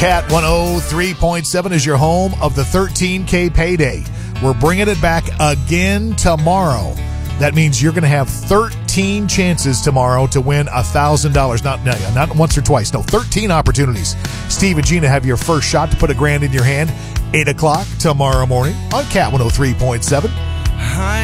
Cat 103.7 is your home of the 13K payday. We're bringing it back again tomorrow. That means you're going to have 13 chances tomorrow to win $1,000. Not once or twice. No, 13 opportunities. Steve and Gina have your first shot to put $1,000 in your hand. 8 o'clock tomorrow morning on Cat 103.7.